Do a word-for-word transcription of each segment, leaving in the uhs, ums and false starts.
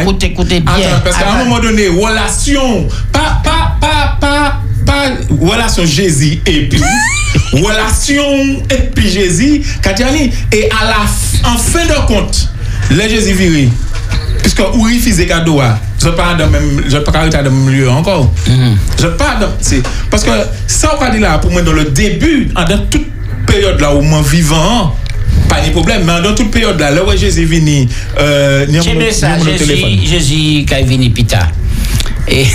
écoutez, écoutez bien. Attends, parce qu'à un moment donné, relation, pas, pas, pas, pas, pas, relation Jésus et puis, relation et puis Jésus, Katiani, et à la, en fin de compte, les Jésus viré, puisque où il faisait cadeau, je parle dans même, je parle dans le même lieu encore. Mm-hmm. Je parle dans, c'est, parce que ça, on va dire là, pour moi, dans le début, dans toute période là où moi vivant, pas de problème, mais dans toute période là, là où Jésus vini, euh, ni mon téléphone. Jésus qui est venu pita. Et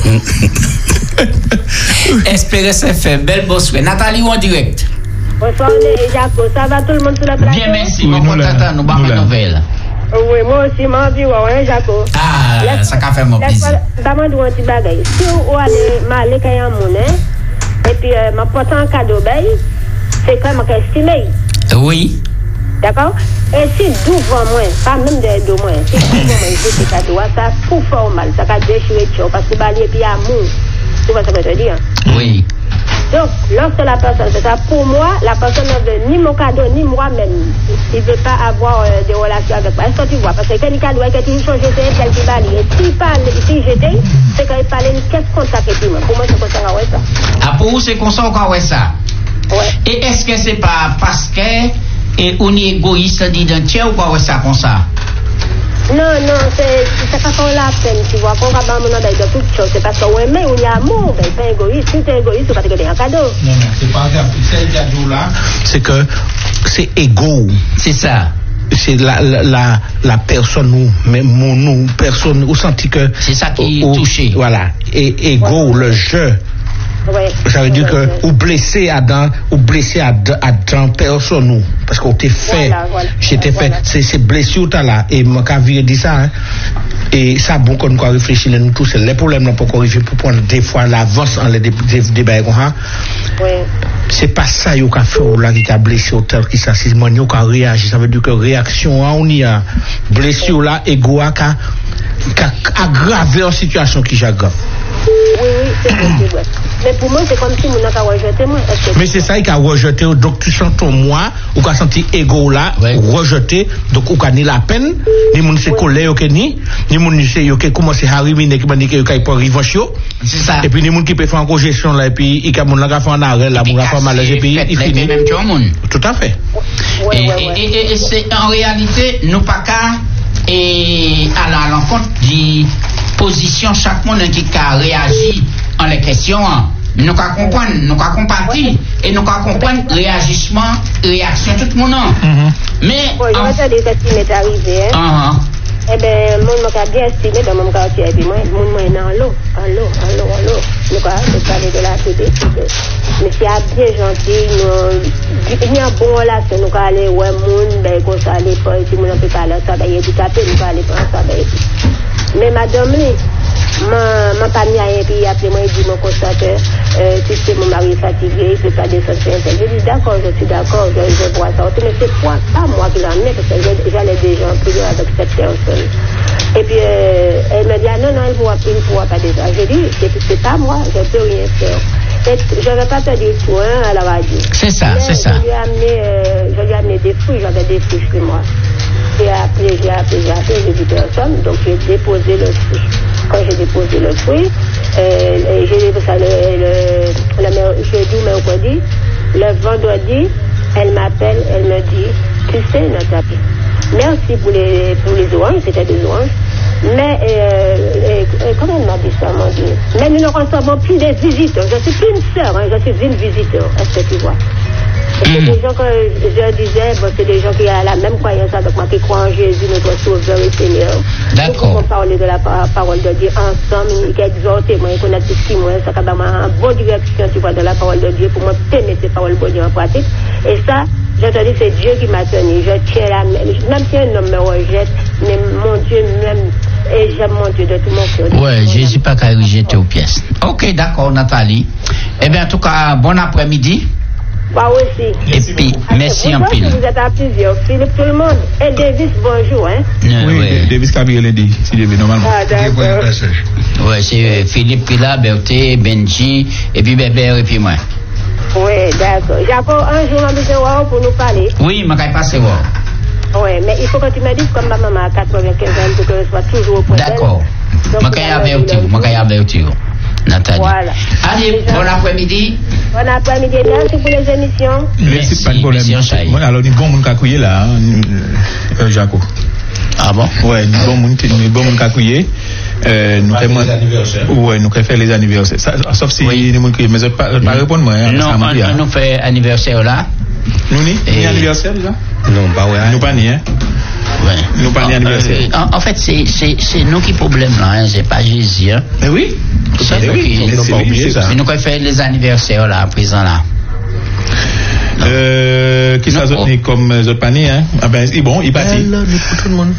espérer c'est fait. Belle bosse. Nathalie ou en direct? Bonsoir, Jaco. Ça va tout le monde sur la plateau? Bien, merci. Mon content, nous avons une nouvelle. Oui, moi aussi, moi, puis, ouais, Jaco. Ah, ça a fait mon plaisir. D'abord, je vais dire un petit bagage. Si vous allez m'aller quand il y a et puis, ma porte en cadeau, c'est quand même estimé. Oui. D'accord? Et si devant moi, pas même de deux mois, si devant moi, je fais cadeau, ça tout fait mal, ça va déchirer tout, parce que balayer puis amour. Tu vois ce que je veux dire? Oui. Donc, lorsque la personne fait ça, pour moi, la personne ne veut ni mon cadeau, ni moi-même. Il ne veut pas avoir euh, des relations avec moi. Est-ce que tu vois? Parce que quand il cadeau, il y a quelque chose jeté, quel qui balaye. Et s'il parle, s'il jeté, c'est quand il parle, qu'est-ce qu'on s'en fait? Pour moi, c'est comme ça qu'on voit ça. Ah, pour vous, c'est comme ça qu'on voit ça? Ouais. Et est-ce que c'est pas parce que et on est égoïste d'identité ou quoi ça comme ça? Non, non, c'est, c'est pas qu'on la peine, tu vois, qu'on va abandonner de toutes choses. C'est parce qu'on aime, on y a amour, ben, c'est égoïste. Si t'es égoïste, tu vas te donner un cadeau. Non, non, c'est pas grave. C'est cadeau là, c'est que c'est égo. C'est ça. C'est la, la, la, la personne ou même mon nous, personne, ou senti que. C'est ça qui est touché. Voilà. Et égo, ouais. Le jeu. Ouais. Ça veut dire ouais, que ouais. ou blessé à dans ou blessé à à dans personne ou parce qu'on t'est fait voilà, voilà, j'étais voilà. fait c'est c'est blessure t'as là et moi quand virer dit ça hein, et ça bon qu'on doit réfléchir nous tous c'est les problèmes là pour corriger pour prendre des fois l'avance en les débats comme ça c'est pas ça yo qu'a fait là qui a blessé tel qui ça c'est moi yo qu'a réagi ça veut dire que réaction on y a blessure là ego a qu'a aggravé la situation qui j'aggrave. Oui, oui, c'est possible. Mais pour moi, c'est comme si mon a rejeté moi. Mais c'est ça qui a rejeté. Donc tu sens ton moi, ou qu'a senti ego là, ouais. Rejeté. Donc ou qu'a ni la peine, ni moun se colère ou ni, ni moun se yo qui commence à arriver, qui m'a dit que qu'il peut revanche. C'est ça. Et puis ni moun qui peut faire en congestion là, et puis il a moun là qui fait en arrêt là, moun qui fait mal, et puis il finit. Même tout le monde. Tout à fait. Ouais, et, ouais, ouais. Et, et, et c'est en réalité nous pas qu'à et à l'encontre des positions chaque monde qui a réagi en les questions. Nous qu'à comprendre, nous qu'à compatir et nous qu'à comprendre réagissement, réaction tout le monde. Mm-hmm. Mais oui, je vais te dire ce qui m'est arrivé. Hein. Uh-huh. Eh bien, moi, je suis bien estimé dans mon quartier. Et puis, moi, moi, je suis en l'eau, en l'eau, en l'eau, en l'eau. Nous allons parler de la T D. Mais c'est bien gentil. Nous avons une bonne relation. Nous allons aller voir les gens, ben, comme ça, aller pour si nous ne pouvons pas aller, ça va y handicapé, nous allons aller pour ça, ben. Mais madame, ma ma famille a puis appelé moi et dit mon constateur euh, si c'est mon mari fatigué il fait pas des sorties. Je dis d'accord, je suis d'accord, je, je vois ça mais c'est quoi pas moi qui l'emmène parce que j'allais déjà en plus avec cette personne et puis euh, elle me dit ah non non elle voit il voit pas déjà. Je dis c'est c'est pas moi, je peux rien faire et je ne vais pas te dire tout hein, à la radio. C'est ça, mais c'est ça. Je lui ai amené euh, je lui ai amené des fruits, j'avais des fruits chez moi. J'ai appelé, j'ai appelé, j'ai appelé, j'ai dit personne, donc j'ai déposé le fruit. Quand j'ai déposé le fruit, euh, j'ai déposé ça le, le, le, le jeudi, mercredi, le vendredi, elle m'appelle, elle me dit, tu sais, Nathalie, merci pour les, pour les oranges, c'était des oranges, mais, euh, euh, comment elle m'a dit ça, mon Dieu, mais nous ne recevons plus des visiteurs, je suis plus une sœur, hein, je suis une visiteur, est-ce que tu vois? Et c'est des gens que je disais, bon, c'est des gens qui ont la même croyance avec moi, qui croient en Jésus, notre Sauveur et Seigneur. D'accord. Nous pouvons parler de la parole de Dieu ensemble, qui exhorter moi, connaître ce qui moi, ça va en bonne direction, tu vois, de la parole de Dieu, pour moi, tenir ces paroles de Dieu en pratique. Et ça, je te dis, c'est Dieu qui m'a tenu. Je tiens la même si un homme me rejette, mais mon Dieu même, et j'aime mon Dieu de tout mon cœur. Ouais, Jésus pas qu'à rejeter aux pièces. Ok, d'accord, Nathalie. Eh bien, en tout cas, bon après-midi. Moi aussi. Et puis, merci en pile. Vous êtes à plusieurs. Philippe, tout le monde. Et Davis, bonjour. Hein? Euh, oui, ouais. Davis Kabir lundi, si Davis, normalement. Ah, d'accord. Ouais, c'est Philippe Pila, Berthe, Benji, et puis Bébert, et puis moi. Oui, d'accord. Jacob, un jour, on va pour nous parler. Oui, je vais passer voir. Oui, mais il faut que tu me dises comme ma maman a quatre-vingt-quinze ans, que je sois toujours au point. D'accord. Je vais avertir, je vais avertir. Nathalie. Voilà. Allez, bon après-midi. Bon après-midi, merci pour les émissions. Merci, pas de problème. Alors, nous bon monde qui là, euh, Jaco. Ah bon? Ouais, nous bon monde, nous bon monde qui euh, nous faisons les anniversaires. Ouais, nous faisons les anniversaires. Ça, sauf si oui. nous monde qui mais pas pas répondre moi. Non, on, nous fait anniversaire là. Nous ni et... anniversaire déjà? Non, pas ouais. Nous pas ni hein. Ouais. Nous pas ni anniversaire. Euh, en, en fait, c'est c'est c'est nous qui problème là, hein, c'est pas Jésus hein. Mais oui. C'est nous oui, qui mais c'est pas oublié ça. Mais nous qui fait les anniversaires là à présent là. Euh, qui ça comme autres paniers hein? Ah ben, bon, il partit.